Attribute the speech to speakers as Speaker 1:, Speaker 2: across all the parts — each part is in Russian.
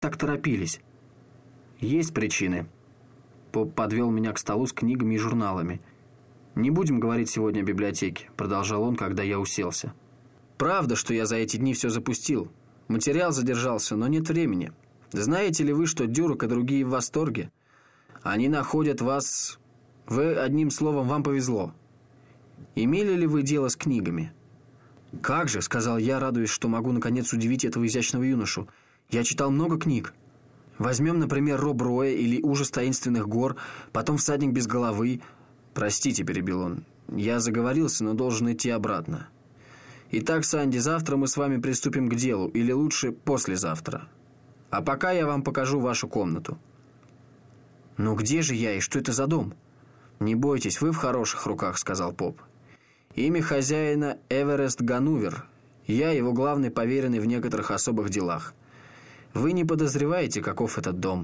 Speaker 1: так торопились?» «Есть причины». Поп подвел меня к столу с книгами и журналами. «Не будем говорить сегодня о библиотеке», – продолжал он, когда я уселся. «Правда, что я за эти дни все запустил. Материал задержался, но нет времени. Знаете ли вы, что Дюрок и другие в восторге? Они находят вас... Вы, одним словом, вам повезло. Имели ли вы дело с книгами?» «Как же», – сказал я, радуясь, что могу наконец удивить этого изящного юношу. «Я читал много книг. Возьмем, например, Роб Роя или «Ужас таинственных гор», потом «Всадник без головы». «Простите», – перебил он, – «я заговорился, но должен идти обратно. Итак, Санди, завтра мы с вами приступим к делу, или лучше послезавтра. А пока я вам покажу вашу комнату». «Но где же я и что это за дом?» «Не бойтесь, вы в хороших руках», – сказал поп. «Имя хозяина Эверест Ганувер. Я его главный поверенный в некоторых особых делах. Вы не подозреваете, каков этот дом?»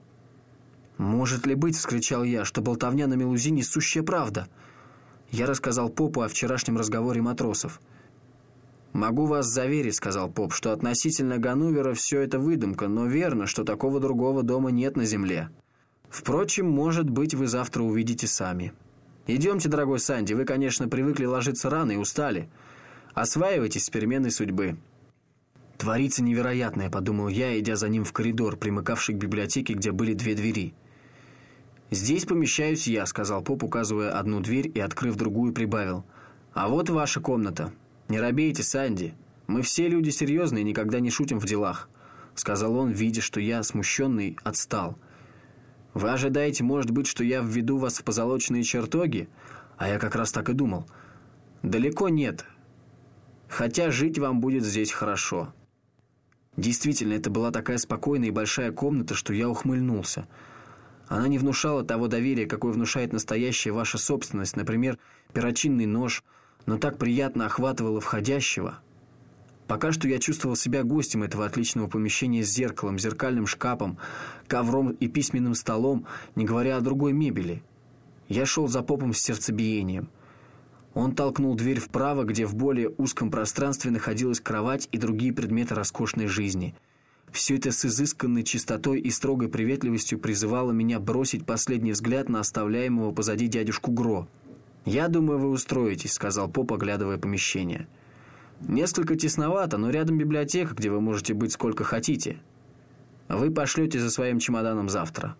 Speaker 1: «Может ли быть, — вскричал я, — что болтовня на мелузине — сущая правда?» Я рассказал попу о вчерашнем разговоре матросов. «Могу вас заверить, — сказал поп, — что относительно Ганувера все это выдумка, но верно, что такого другого дома нет на земле. Впрочем, может быть, вы завтра увидите сами. Идемте, дорогой Санди, вы, конечно, привыкли ложиться рано и устали. Осваивайтесь с переменной судьбы». «Творится невероятное», — подумал я, идя за ним в коридор, примыкавший к библиотеке, где были две двери. «Здесь помещаюсь я», — сказал поп, указывая одну дверь, и, открыв другую, прибавил. «А вот ваша комната. Не робейте, Санди. Мы все люди серьезные и никогда не шутим в делах», — сказал он, видя, что я, смущенный, отстал. «Вы ожидаете, может быть, что я введу вас в позолоченные чертоги? А я как раз так и думал. Далеко нет. Хотя жить вам будет здесь хорошо». Действительно, это была такая спокойная и большая комната, что я ухмыльнулся. Она не внушала того доверия, какое внушает настоящая ваша собственность, например, перочинный нож, но так приятно охватывала входящего. Пока что я чувствовал себя гостем этого отличного помещения с зеркалом, зеркальным шкафом, ковром и письменным столом, не говоря о другой мебели. Я шел за попом с сердцебиением. Он толкнул дверь вправо, где в более узком пространстве находилась кровать и другие предметы роскошной жизни. Все это с изысканной чистотой и строгой приветливостью призывало меня бросить последний взгляд на оставляемого позади дядюшку Гро. «Я думаю, вы устроитесь», — сказал поп, оглядывая помещение. «Несколько тесновато, но рядом библиотека, где вы можете быть сколько хотите. Вы пошлете за своим чемоданом завтра».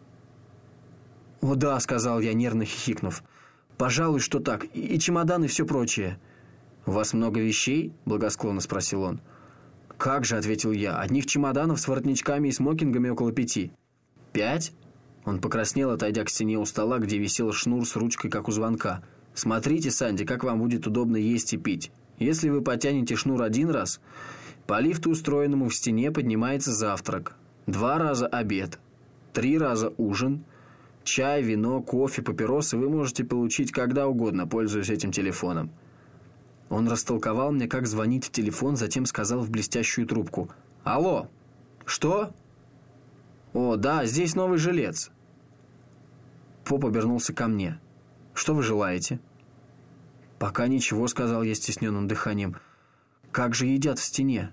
Speaker 1: «О да», — сказал я, нервно хихикнув. «Пожалуй, что так. И чемодан, и все прочее». «У вас много вещей?» – благосклонно спросил он. «Как же», – ответил я, – «одних чемоданов с воротничками и смокингами около 5». «5?» Он покраснел, отойдя к стене у стола, где висел шнур с ручкой, как у звонка. «Смотрите, Санди, как вам будет удобно есть и пить. Если вы потянете шнур один раз, по лифту, устроенному в стене, поднимается завтрак, 2 раза обед, 3 раза ужин. Чай, вино, кофе, папиросы вы можете получить когда угодно, пользуясь этим телефоном». Он растолковал мне, как звонить в телефон, затем сказал в блестящую трубку: «Алло! Что? О, да, здесь новый жилец». Поп обернулся ко мне. «Что вы желаете?» «Пока ничего», — сказал я стесненным дыханием. «Как же едят в стене?»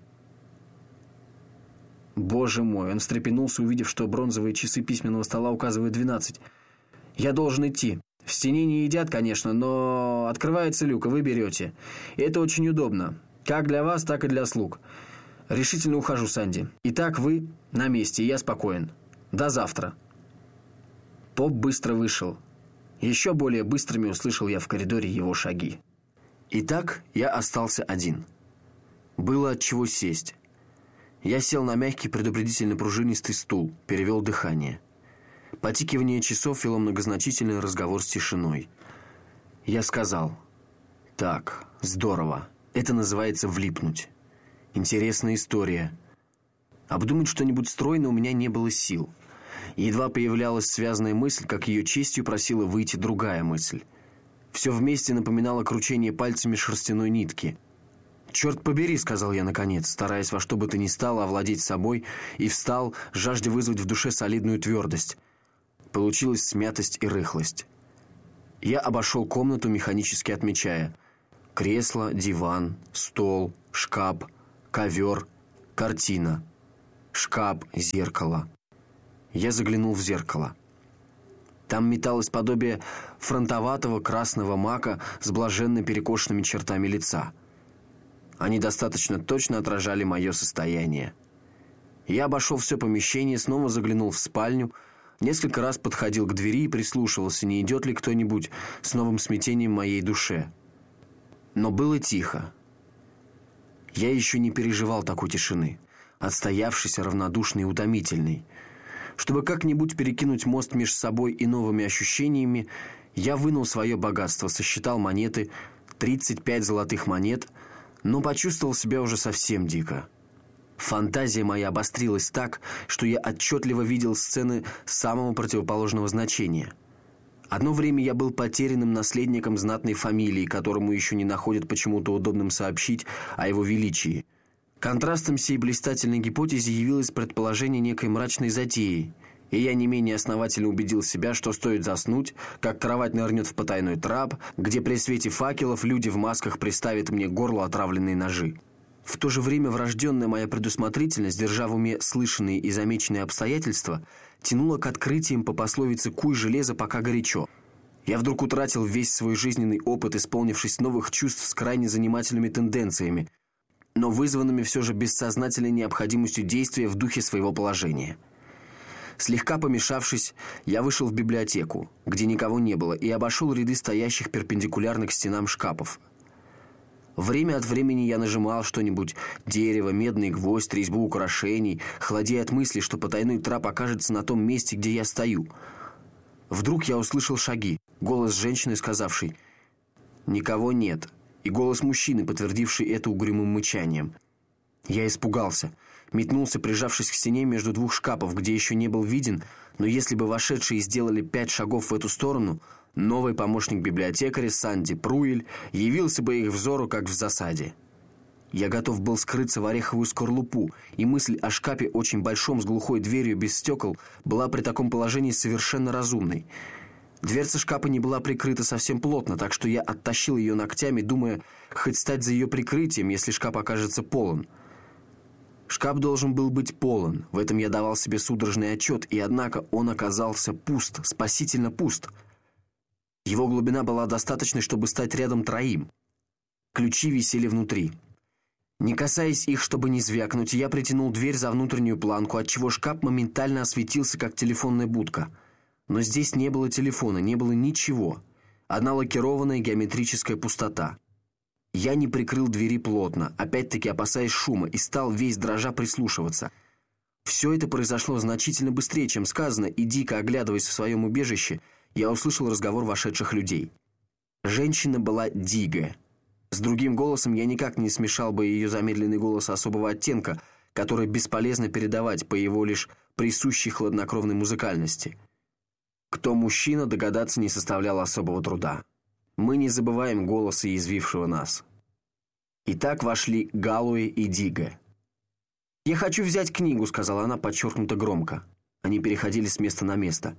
Speaker 1: Боже мой, он встрепенулся, увидев, что бронзовые часы письменного стола указывают 12. «Я должен идти. В стене не едят, конечно, но открывается люк, и вы берете. И это очень удобно. Как для вас, так и для слуг. Решительно ухожу, Санди. Итак, вы на месте, и я спокоен. До завтра». Поп быстро вышел. Еще более быстрыми услышал я в коридоре его шаги. Итак, я остался один. Было от чего сесть. Я сел на мягкий, предупредительно пружинистый стул, перевел дыхание. Потикивание часов вело многозначительный разговор с тишиной. Я сказал: «Так, здорово. Это называется влипнуть. Интересная история. Обдумать что-нибудь стройное у меня не было сил. Едва появлялась связанная мысль, как ее честью просила выйти другая мысль. Все вместе напоминало кручение пальцами шерстяной нитки. «Черт побери», — сказал я наконец, стараясь во что бы то ни стало овладеть собой, и встал, жаждя вызвать в душе солидную твердость. Получилась смятость и рыхлость. Я обошел комнату, механически отмечая: кресло, диван, стол, шкаф, ковер, картина.
Speaker 2: Шкаф, зеркало. Я заглянул в зеркало. Там металось подобие фронтоватого красного мака с блаженно перекошенными чертами лица. Они достаточно точно отражали мое состояние. Я обошел все помещение, снова заглянул в спальню, несколько раз подходил к двери и прислушивался, не идет ли кто-нибудь с новым смятением в моей душе. Но было тихо. Я еще не переживал такой тишины, отстоявшейся, равнодушной и утомительной. Чтобы как-нибудь перекинуть мост между собой и новыми ощущениями, я вынул свое богатство, сосчитал монеты, 35 золотых монет, но почувствовал себя уже совсем дико. Фантазия моя обострилась так, что я отчетливо видел сцены самого противоположного значения. Одно время я был потерянным наследником знатной фамилии, которому еще не находят почему-то удобным сообщить о его величии. Контрастом сей блистательной гипотезе явилось предположение некой мрачной затеи, и я не менее основательно убедил себя, что стоит заснуть, как кровать нырнет в потайной трап, где при свете факелов люди в масках приставят мне к горлу отравленные ножи. В то же время врожденная моя предусмотрительность, держа в уме слышанные и замеченные обстоятельства, тянула к открытиям по пословице «куй железо, пока горячо». Я вдруг утратил весь свой жизненный опыт, исполнившись новых чувств с крайне занимательными тенденциями, но вызванными все же бессознательной необходимостью действия в духе своего положения. Слегка помешавшись, я вышел в библиотеку, где никого не было, и обошел ряды стоящих перпендикулярно к стенам шкафов. Время от времени я нажимал что-нибудь – дерево, медный гвоздь, резьбу украшений, холодея от мысли, что потайной трап окажется на том месте, где я стою. Вдруг я услышал шаги, голос женщины, сказавшей «Никого нет», и голос мужчины, подтвердивший это угрюмым мычанием. Я испугался, метнулся, прижавшись к стене между двух шкафов, где еще не был виден, но если бы вошедшие сделали 5 шагов в эту сторону, новый помощник библиотекаря Санди Пруэль явился бы их взору, как в засаде. Я готов был скрыться в ореховую скорлупу, и мысль о шкафе очень большом с глухой дверью без стекол была при таком положении совершенно разумной. Дверца шкафа не была прикрыта совсем плотно, так что я оттащил ее ногтями, думая хоть стать за ее прикрытием, если шкаф окажется полон. Шкаф должен был быть полон, в этом я давал себе судорожный отчет, и однако он оказался пуст, спасительно пуст. Его глубина была достаточной, чтобы стать рядом 3. Ключи висели внутри. Не касаясь их, чтобы не звякнуть, я притянул дверь за внутреннюю планку, отчего шкаф моментально осветился, как телефонная будка. Но здесь не было телефона, не было ничего. Одна лакированная геометрическая пустота. Я не прикрыл двери плотно, опять-таки опасаясь шума, и стал весь дрожа прислушиваться. Все это произошло значительно быстрее, чем сказано, и дико оглядываясь в своем убежище, я услышал разговор вошедших людей. Женщина была Дига. С другим голосом я никак не смешал бы ее замедленный голос особого оттенка, который бесполезно передавать по его лишь присущей хладнокровной музыкальности. Кто мужчина, догадаться не составляло особого труда. Мы не забываем голоса, язвившего нас. Итак, вошли Галлоуэй и Дига. «Я хочу взять книгу», — сказала она подчеркнуто громко. Они переходили с места на место.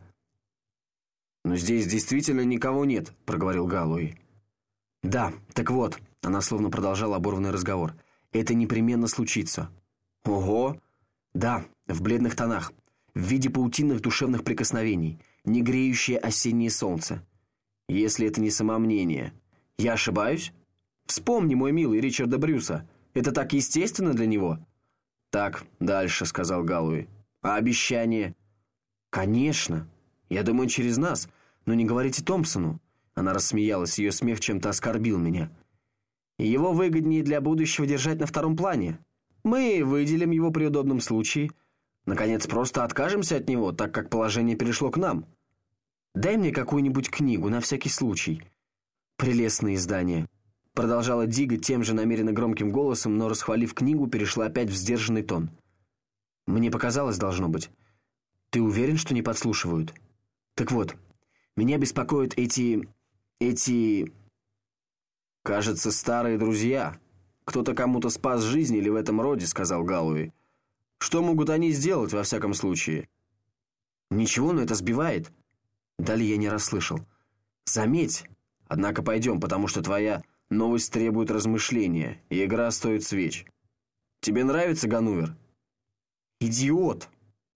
Speaker 2: «Но здесь действительно никого нет», — проговорил Галлоуэй. «Да, так вот», — она словно продолжала оборванный разговор, — «это непременно случится». «Ого!» «Да, в бледных тонах, в виде паутинных душевных прикосновений, не греющее осеннее солнце. Если это не самомнение. Я ошибаюсь? Вспомни, мой милый, Ричарда Брюса. Это так естественно для него?» «Так, дальше», — сказал Галлоуэй. «А обещание?» «Конечно. Я думаю, через нас. Но не говорите Томпсону». Она рассмеялась, ее смех чем-то оскорбил меня. «Его выгоднее для будущего держать на втором плане. Мы выделим его при удобном случае. Наконец, просто откажемся от него, так как положение перешло к нам. Дай мне какую-нибудь книгу, на всякий случай». «Прелестное издание», — продолжала Дига тем же намеренно громким голосом, но, расхвалив книгу, перешла опять в сдержанный тон. «Мне показалось, должно быть. Ты уверен, что не подслушивают? Так вот, меня беспокоят эти... «Кажется, старые друзья. Кто-то кому-то спас жизнь или в этом роде», — сказал Галлоуэй. «Что могут они сделать, во всяком случае?» «Ничего, но это сбивает». Далее я не расслышал. «Заметь. Однако пойдем, потому что твоя новость требует размышления, и игра стоит свеч. Тебе нравится Ганувер?» «Идиот!»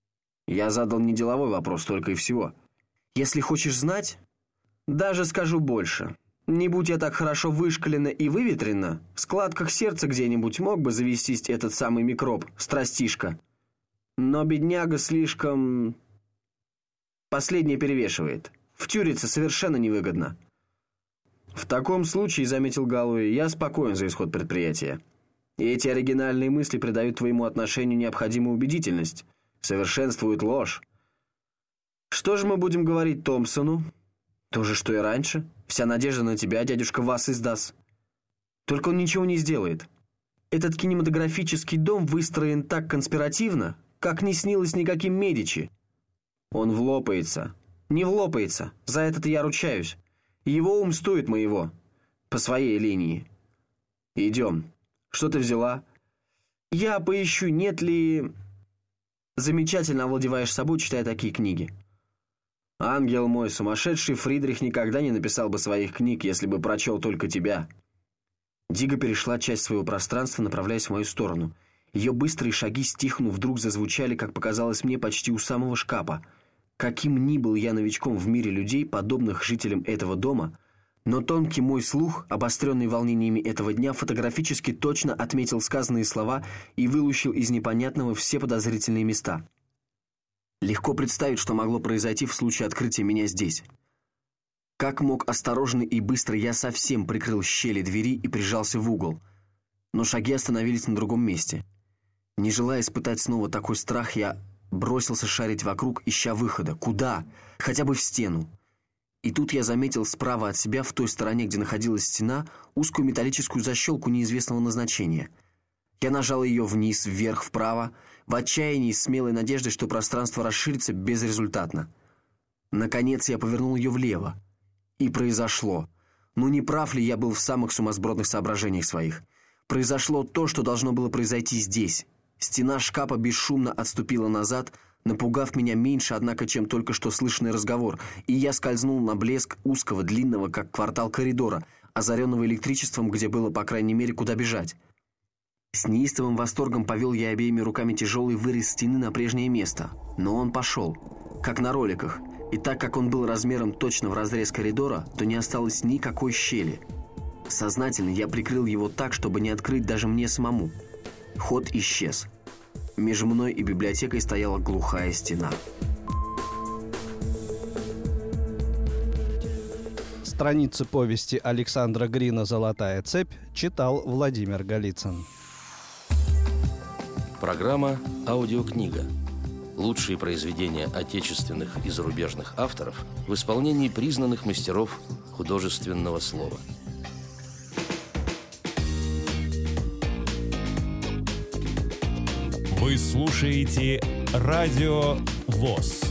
Speaker 2: Я задал не деловой вопрос, только и всего. «Если хочешь знать, даже скажу больше. Не будь я так хорошо вышкалена и выветрена, в складках сердца где-нибудь мог бы завестись этот самый микроб, страстишка. Но бедняга слишком... Последнее перевешивает. Втюриться совершенно невыгодно». «В таком случае, — заметил Галлоуэй, — я спокоен за исход предприятия. И эти оригинальные мысли придают твоему отношению необходимую убедительность, совершенствуют ложь. Что же мы будем говорить Томпсону? То же, что и раньше. Вся надежда на тебя, дядюшка, вас издаст. Только он ничего не сделает. Этот кинематографический дом выстроен так конспиративно, как не снилось никаким Медичи. Он влопается. Не влопается, за это я ручаюсь. Его ум стоит моего. По своей линии. Идем. Что ты взяла? Я поищу, нет ли... Замечательно овладеваешь собой, читая такие книги. Ангел мой, сумасшедший Фридрих никогда не написал бы своих книг, если бы прочел только тебя. Дига перешла часть своего пространства, направляясь в мою сторону. Ее быстрые шаги, стихнув, вдруг зазвучали, как показалось мне, почти у самого шкафа. Каким ни был я новичком в мире людей, подобных жителям этого дома, но тонкий мой слух, обостренный волнениями этого дня, фотографически точно отметил сказанные слова и вылущил из непонятного все подозрительные места. Легко представить, что могло произойти в случае открытия меня здесь. Как мог осторожно и быстро я совсем прикрыл щели двери и прижался в угол, но шаги остановились на другом месте. Не желая испытать снова такой страх, я бросился шарить вокруг, ища выхода. Куда? Хотя бы в стену. И тут я заметил справа от себя, в той стороне, где находилась стена, узкую металлическую защелку неизвестного назначения. Я нажал ее вниз, вверх, вправо, в отчаянии, с смелой надеждой, что пространство расширится безрезультатно. Наконец я повернул ее влево. И произошло. Ну не прав ли я был в самых сумасбродных соображениях своих? Произошло то, что должно было произойти здесь. Стена шкафа бесшумно отступила назад, напугав меня меньше, однако, чем только что слышанный разговор, и я скользнул на блеск узкого, длинного, как квартал коридора, озаренного электричеством, где было, по крайней мере, куда бежать. С неистовым восторгом повел я обеими руками тяжелый вырез стены на прежнее место, но он пошел, как на роликах, и так как он был размером точно в разрез коридора, то не осталось никакой щели. Сознательно я прикрыл его так, чтобы не открыть даже мне самому. Ход исчез. Между мной и библиотекой стояла глухая стена.
Speaker 3: Страницы повести Александра Грина «Золотая цепь» читал Владимир Голицын.
Speaker 4: Программа «Аудиокнига». Лучшие произведения отечественных и зарубежных авторов в исполнении признанных мастеров художественного слова.
Speaker 5: Вы слушаете Радио ВОС.